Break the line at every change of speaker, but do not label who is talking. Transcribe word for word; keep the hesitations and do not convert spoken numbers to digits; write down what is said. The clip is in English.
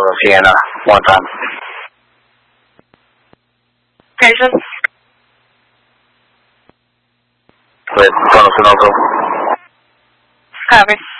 Sienna, one time.
Patient?
With Colonel Sunoco.
Copy.